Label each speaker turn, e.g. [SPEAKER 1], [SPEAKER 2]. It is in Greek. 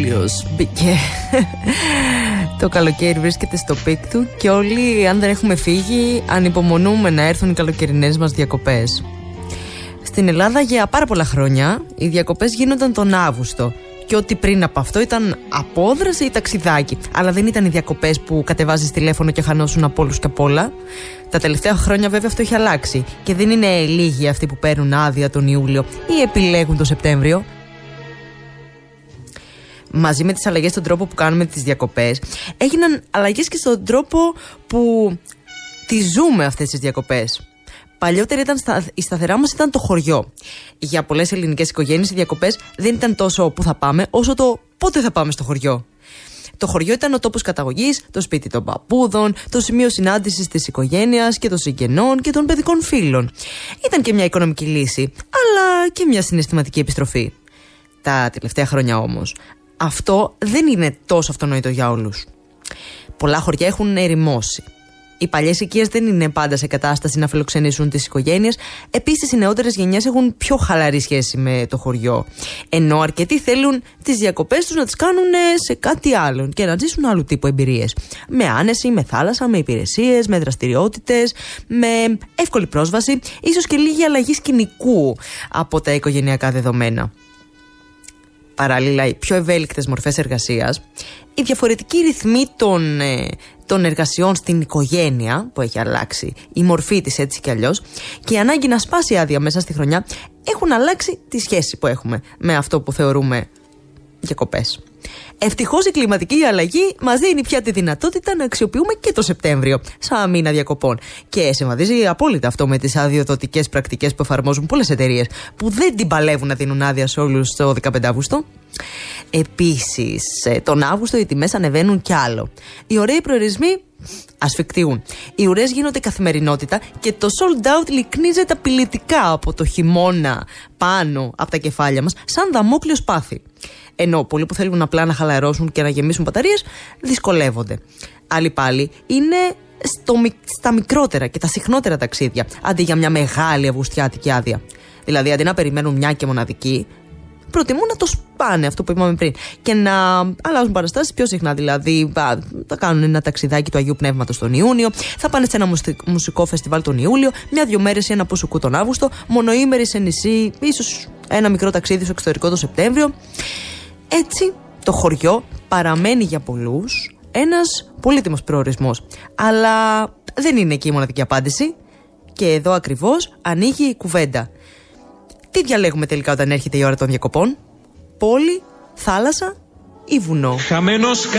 [SPEAKER 1] Ιούλιος μπήκε. Το καλοκαίρι βρίσκεται στο πικ του και όλοι, αν δεν έχουμε φύγει, ανυπομονούμε να έρθουν οι καλοκαιρινές μας διακοπές. Στην Ελλάδα για πάρα πολλά χρόνια οι διακοπές γίνονταν τον Αύγουστο και ό,τι πριν από αυτό ήταν απόδραση ή ταξιδάκι. Αλλά δεν ήταν οι διακοπές που κατεβάζεις τηλέφωνο και χανώσουν από όλους και απ' όλα. Τα τελευταία χρόνια βέβαια αυτό έχει αλλάξει και δεν είναι λίγοι αυτοί που παίρνουν άδεια τον Ιούλιο ή επιλέγουν τον Σεπτέμβριο. Μαζί με τις αλλαγές στον τρόπο που κάνουμε τις διακοπές, έγιναν αλλαγές και στον τρόπο που τις ζούμε αυτές τις διακοπές. Παλιότερα η σταθερά μας ήταν το χωριό. Για πολλές ελληνικές οικογένειες οι διακοπές δεν ήταν τόσο που θα πάμε, όσο το πότε θα πάμε στο χωριό. Το χωριό ήταν ο τόπος καταγωγής, το σπίτι των παππούδων, το σημείο συνάντησης της οικογένειας και των συγγενών και των παιδικών φίλων. Ήταν και μια οικονομική λύση, αλλά και μια συναισθηματική επιστροφή. Τα τελευταία χρόνια όμως, αυτό δεν είναι τόσο αυτονόητο για όλους. Πολλά χωριά έχουν ερημώσει. Οι παλιές οικίες δεν είναι πάντα σε κατάσταση να φιλοξενήσουν τις οικογένειες. Επίσης, οι νεότερες γενιές έχουν πιο χαλαρή σχέση με το χωριό. Ενώ αρκετοί θέλουν τις διακοπές τους να τις κάνουν σε κάτι άλλο και να ζήσουν άλλου τύπου εμπειρίες. Με άνεση, με θάλασσα, με υπηρεσίες, με δραστηριότητες, με εύκολη πρόσβαση, ίσως και λίγη αλλαγή σκηνικού από τα οικογενειακά δεδομένα. Παράλληλα, οι πιο ευέλικτες μορφές εργασίας, οι διαφορετικοί ρυθμοί των εργασιών στην οικογένεια που έχει αλλάξει η μορφή της έτσι κι αλλιώς και η ανάγκη να σπάσει άδεια μέσα στη χρονιά έχουν αλλάξει τη σχέση που έχουμε με αυτό που θεωρούμε διακοπές. Ευτυχώς η κλιματική αλλαγή μας δίνει πια τη δυνατότητα να αξιοποιούμε και το Σεπτέμβριο σαν μήνα διακοπών. Και συμβαδίζει απόλυτα αυτό με τις αδειοδοτικές πρακτικές που εφαρμόζουν πολλές εταιρείες που δεν την παλεύουν να δίνουν άδεια σε όλους το 15 Αύγουστο. Επίσης, τον Αύγουστο οι τιμές ανεβαίνουν κι άλλο. Οι ωραίοι προορισμοί ασφικτιούν. Οι ουρές γίνονται καθημερινότητα και το sold out λυκνίζεται απειλητικά από το χειμώνα πάνω από τα κεφάλια μας, σαν δαμόκλειο σπάθη. Ενώ πολλοί που θέλουν απλά να χαλαρώσουν και να γεμίσουν μπαταρίες δυσκολεύονται. Άλλοι πάλι είναι στα μικρότερα και τα συχνότερα ταξίδια, αντί για μια μεγάλη αυγουστιάτικη άδεια. Δηλαδή, αντί να περιμένουν μια και μοναδική, προτιμούν να το σπάνε, αυτό που είπαμε πριν, και να αλλάζουν παραστάσεις πιο συχνά. Δηλαδή, θα κάνουν ένα ταξιδάκι του Αγίου Πνεύματος τον Ιούνιο, θα πάνε σε ένα μουσικό φεστιβάλ τον Ιούλιο, μια-δυο μέρες ή ένα πουσουκού τον Αύγουστο, μονοήμερη σε νησί, ίσως ένα μικρό ταξίδι στο εξωτερικό το Σεπτέμβριο. Έτσι, το χωριό παραμένει για πολλούς ένας πολύτιμος προορισμός. Αλλά δεν είναι εκεί η μοναδική απάντηση. Και εδώ ακριβώς ανοίγει η κουβέντα. Τι διαλέγουμε τελικά όταν έρχεται η ώρα των διακοπών? Πόλη, θάλασσα ή βουνό?
[SPEAKER 2] Χαμένος